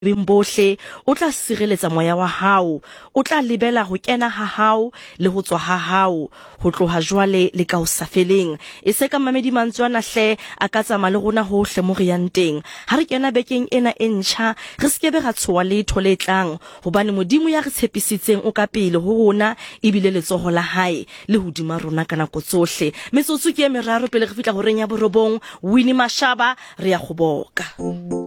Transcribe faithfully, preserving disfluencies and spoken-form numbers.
beng bohle o tla sireletsa moya wa hao, o tla lebela ho kena ha hao le ho tswa ha hao ho tloha jwale le ka ho sa feleng. E se ka Mamedi Mantswana hle a ka tsamaya le rona hohle mo re yang teng. Ha re kena bekeng ena e ntjha, re skebe ra tshoa letho le tlang hobane Modimo ya re tshepisitseng o ka pele ho rona ebile letsoho la hae le hodima rona ka nako tsohle. Metsotso ke e meraro pele re fihla ho reng ya borobong. Winnie Mashaba, re ya go boka.